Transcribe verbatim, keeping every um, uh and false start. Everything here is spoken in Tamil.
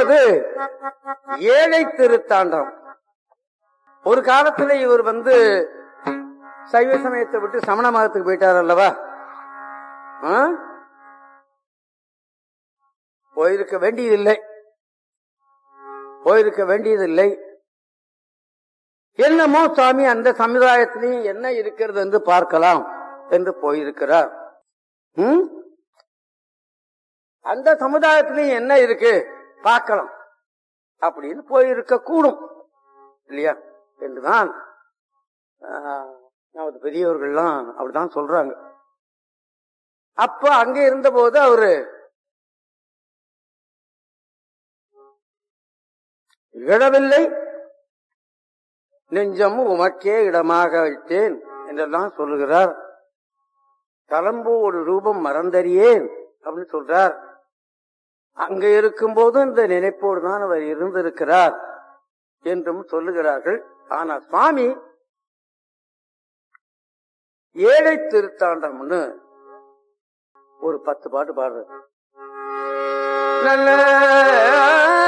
இப்பொழுது ஏழை திருத்தாண்டம். ஒரு காலத்துல இவர் வந்து சைவ சமயத்தை விட்டு சமண மதத்துக்கு போயிட்டார் அல்லவா? போயிருக்க வேண்டியதில்லை, போயிருக்க வேண்டியதில்லை. என்னமோ சுவாமி அந்த சமுதாயத்திலையும் என்ன இருக்கிறது என்று பார்க்கலாம் என்று போயிருக்கிறார். அந்த சமுதாயத்திலையும் என்ன இருக்கு பார்க்கலாம் அப்படின்னு போயிருக்க கூடும் இல்லையா என்றுதான் நமது பெரியவர்கள்லாம் அப்படிதான் சொல்றாங்க. அப்ப அங்க இருந்த போது அவரு இழவில்லை, நெஞ்சமும் உமக்கே இடமாக வைத்தேன் என்றெல்லாம் சொல்லுகிறார். தலம்பு ஒரு ரூபம் மறந்தறியேன் அப்படின்னு சொல்றார். அங்க இருக்கும் போது இந்த நினைப்போடு தான் அவர் இருந்திருக்கிறார் என்றும் சொல்லுகிறார்கள். ஆனா சுவாமி ஏழை திருத்தாண்டம்னு ஒரு பத்து பாட்டு பாடுறது. நல்ல